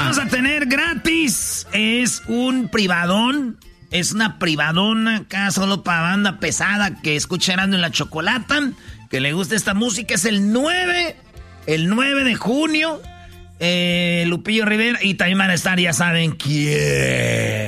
vamos a tener gratis. Es un privadón. Es una privadona acá solo para banda pesada que escucha Erasmo y la Chocolata. Que le gusta esta música. Es el 9 de junio. Lupillo Rivera. Y también van a estar, ya saben quién.